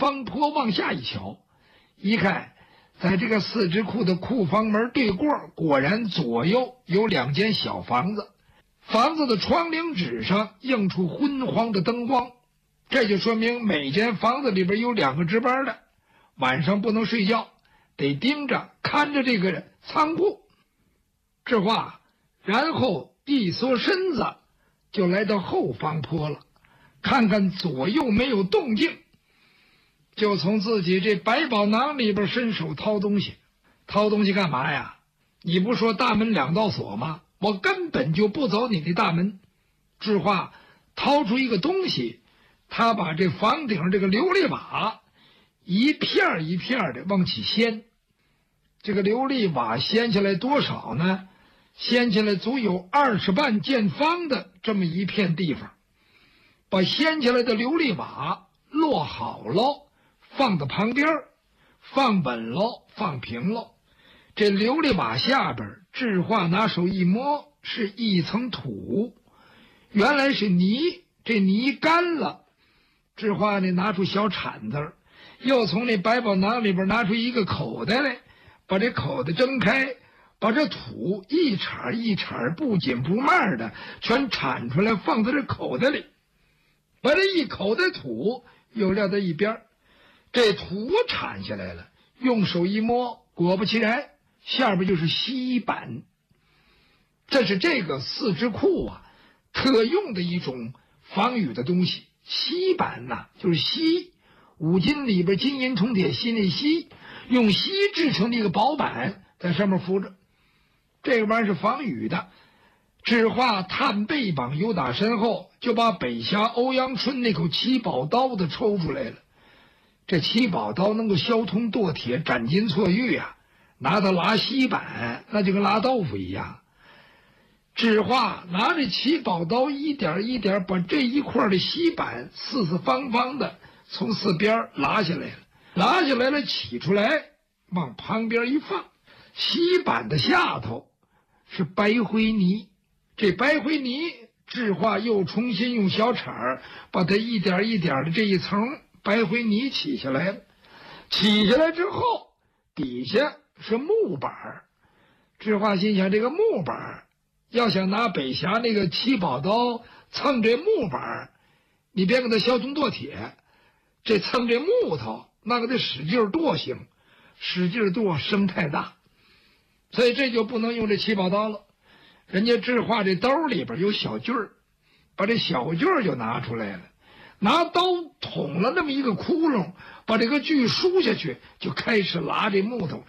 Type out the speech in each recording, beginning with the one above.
方坡往下一瞧，一看，在这个四支库的库房门对过，果然左右有2间小房子，房子的窗棂纸上映出昏黄的灯光，这就说明每间房子里边有2个值班的，晚上不能睡觉，得盯着看着这个仓库。这话，然后一缩身子就来到后方坡了，看看左右没有动静，就从自己这百宝囊里边伸手掏东西。掏东西干嘛呀？你不说大门2道锁吗？我根本就不走你的大门。智化掏出一个东西，他把这房顶这个琉璃瓦一片一片的往起掀。这个琉璃瓦掀下来多少呢？掀起来足有20万见方的这么一片地方，把掀起来的琉璃瓦落好喽，放到旁边，放稳喽，放平喽。这琉璃瓦下边，智化拿手一摸，是一层土，原来是泥。这泥干了，智化呢拿出小铲子，又从那百宝囊里边拿出一个口袋来，把这口袋睁开，把这土一铲一铲不紧不慢的全铲出来，放在这口袋里，把这一口袋土又撂在一边。这土铲下来了，用手一摸，果不其然，下边就是锡板。这是这个四支库啊特用的一种防雨的东西。锡板呐，就是锡，5金里边金银铜铁锡那锡，用锡制成的一个薄板，在上面浮着。这个玩意儿是防雨的。智化探背膀有打身后，就把北侠欧阳春那口7宝刀子抽出来了。这7宝刀能够削铜剁铁，斩金错玉啊，拿它拉锡板，那就跟拉豆腐一样。智化拿着7宝刀一点一点把这一块的锡板四四方方的从4边拉下来了，拉下来了，起出来往旁边一放。锡板的下头是白灰泥，这白灰泥智化又重新用小铲把它一点一点的这一层白灰泥起下来了。起下来之后，底下是木板。智化心想，这个木板要想拿北侠那个7宝刀蹭这木板，你别给它削铜剁铁，这蹭这木头那个得使劲剁行，使劲剁声太大，所以这就不能用这7宝刀了。人家智化这兜里边有小锯儿，把这小锯儿就拿出来了，拿刀捅了那么一个窟窿，把这个锯输下去，就开始拉这木头，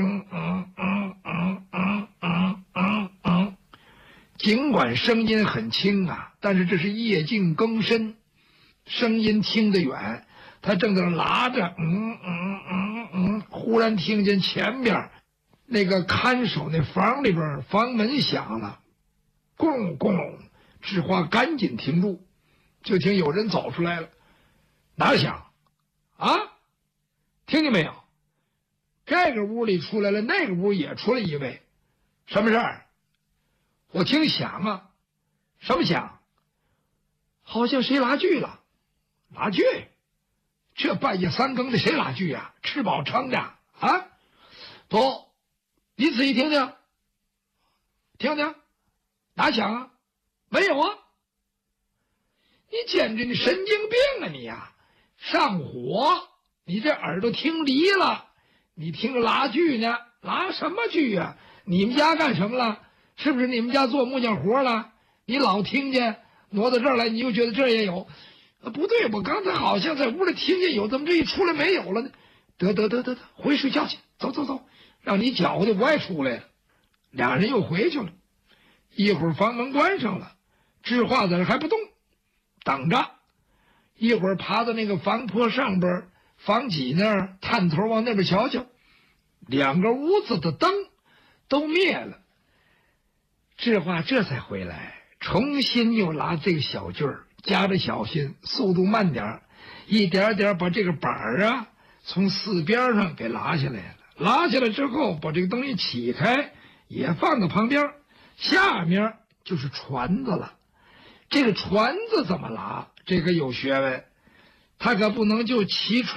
尽管声音很轻啊，但是这是夜静更深，声音听得远。他正在那拉着，忽然听见前边那个看守那房里边房门响了，咣咣，智化赶紧停住，就听有人走出来了。哪响啊？听见没有？这个屋里出来了，那个屋也出来一位。什么事儿？我听响啊。什么响？好像谁拉锯了。拉锯？这半夜3更的谁拉锯呀？吃饱撑的啊？不，你仔细听听，听听，哪响啊？没有啊。你简直你神经病啊你呀！上火，你这耳朵听离了，你听拉锯呢？拉什么锯啊？你们家干什么了？是不是你们家做木匠活了？你老听见挪到这儿来，你又觉得这儿也有。不对，我刚才好像在屋里听见有，怎么这一出来没有了呢？得，回睡觉去，走，让你搅和的不爱出来了。俩人又回去了。一会儿房门关上了，智化在这还不动，等着。一会儿爬到那个房坡上边，房脊那儿探头往那边瞧瞧，2个屋子的灯都灭了。智化这才回来，重新又拉这个小锯儿，夹着小心，速度慢点，一点点把这个板儿啊从4边上给拉下来了。拉下来之后，把这个东西起开，也放到旁边，下面就是船子了。这个船子怎么拉？这个有学问，他可不能就骑船